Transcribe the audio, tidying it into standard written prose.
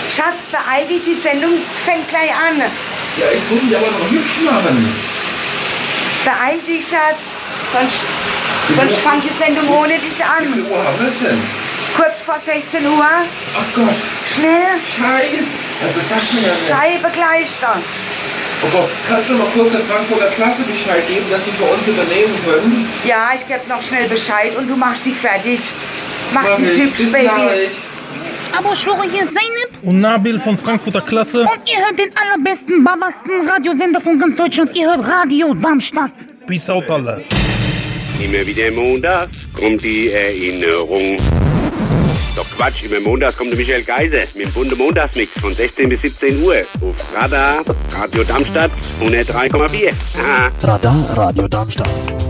Schatz, beeil dich, die Sendung fängt gleich an. Ja, ich muss mich aber noch hübsch machen. Beeil dich, Schatz. Sonst fängt die Sendung ohne dich an. Wie viel Uhr haben wir es denn? Kurz vor 16 Uhr. Ach Gott. Schnell. Scheiße. Das sagt mir ja nicht. Scheibe gleich dann. Oh Gott, kannst du mal kurz der Frankfurter Klasse Bescheid geben, dass sie für uns übernehmen können? Ja, ich gebe noch schnell Bescheid und du machst dich fertig. Mach dich hübsch, Bis Baby. gleich. Aber ich höre hier Zeynep Und Nabil von Frankfurter Klasse. und ihr hört den allerbesten, babasten Radiosender von ganz Deutschland. Ihr hört Radio Darmstadt. Peace out, alle. Immer wieder montags kommt die Erinnerung. Doch Quatsch, immer montags kommt der Michael Geiser mit dem bunten Montagsmix von 16 bis 17 Uhr auf Radar, Radio Darmstadt 103,4. Aha. Radar Radio Darmstadt.